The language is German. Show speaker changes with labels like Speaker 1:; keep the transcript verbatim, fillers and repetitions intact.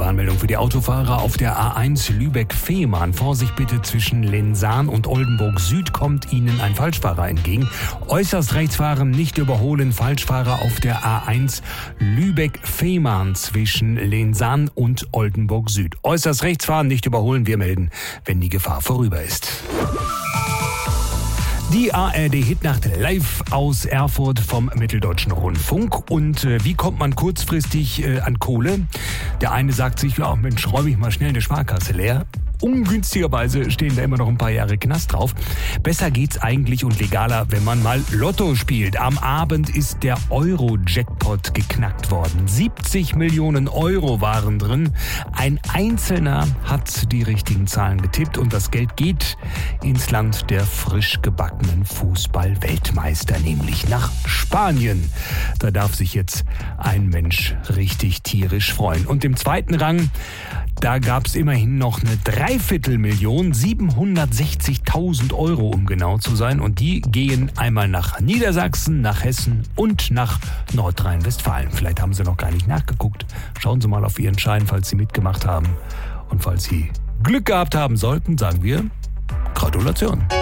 Speaker 1: Warnmeldung für die Autofahrer auf der A eins Lübeck-Fehmarn. Vorsicht bitte, zwischen Lensahn und Oldenburg Süd kommt Ihnen ein Falschfahrer entgegen. Äußerst rechts fahren, nicht überholen. Falschfahrer auf der A eins Lübeck-Fehmarn zwischen Lensahn und Oldenburg Süd. Äußerst rechts fahren, nicht überholen. Wir melden, wenn die Gefahr vorüber ist. Die A R D-Hitnacht live aus Erfurt vom Mitteldeutschen Rundfunk. Und äh, wie kommt man kurzfristig äh, an Kohle? Der eine sagt sich, ja, Mensch, räume ich mal schnell eine Sparkasse leer. Ungünstigerweise stehen da immer noch ein paar Jahre Knast drauf. Besser geht's eigentlich und legaler, wenn man mal Lotto spielt. Am Abend ist der Euro-Jackpot geknackt worden. siebzig Millionen Euro waren drin. Ein Einzelner hat die richtigen Zahlen getippt und das Geld geht ins Land der frisch gebackenen Fußball-Weltmeister, nämlich nach Spanien. Da darf sich jetzt ein Mensch richtig tierisch freuen. Und im zweiten Rang, da gab's immerhin noch eine Dreiviertelmillion, siebenhundertsechzigtausend Euro, um genau zu sein. Und die gehen einmal nach Niedersachsen, nach Hessen und nach Nordrhein-Westfalen. Vielleicht haben Sie noch gar nicht nachgeguckt. Schauen Sie mal auf Ihren Schein, falls Sie mitgemacht haben. Und falls Sie Glück gehabt haben sollten, sagen wir Gratulation.